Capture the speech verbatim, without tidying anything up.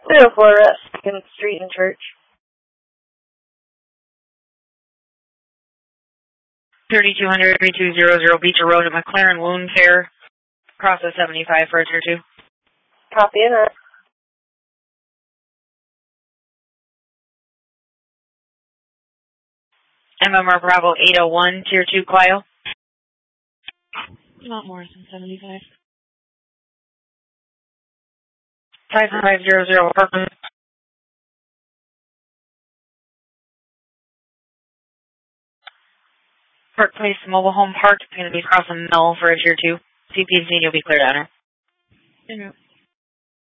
three oh four uh, Second Street and Church. thirty-two hundred, thirty-two hundred Beecher Road at McLaren Wound Care. Cross at seventy-five for a tier two. Copy that. M M R Bravo eight oh one, tier two, Clio. Not more than seventy-five. five five zero zero Parkland. Park Place Mobile Home Park. It's going to be across the mill for a tier two. C P C, you'll be cleared on her. Yeah.